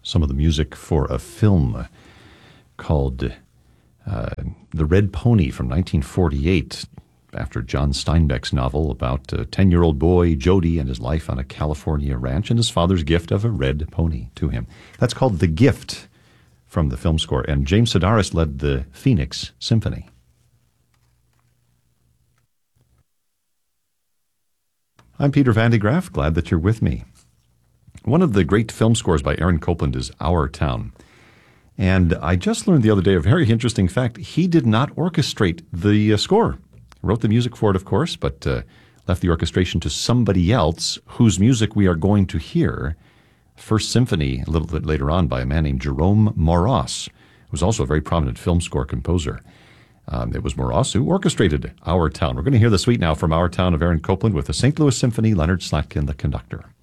some of the music for a film called The Red Pony from 1948, after John Steinbeck's novel about a 10-year-old boy, Jody, and his life on a California ranch and his father's gift of a red pony to him. That's called The Gift from the film score, and James Sedaris led the Phoenix Symphony. I'm Peter Van de Graaff. Glad that you're with me. One of the great film scores by Aaron Copland is Our Town. And I just learned the other day a very interesting fact. He did not orchestrate the score. He wrote the music for it, of course, but left the orchestration to somebody else whose music we are going to hear. First Symphony, a little bit later on, by a man named Jerome Moross, who was also a very prominent film score composer. It was Moross who orchestrated Our Town. We're going to hear the suite now from Our Town of Aaron Copland with the St. Louis Symphony, Leonard Slatkin, the conductor.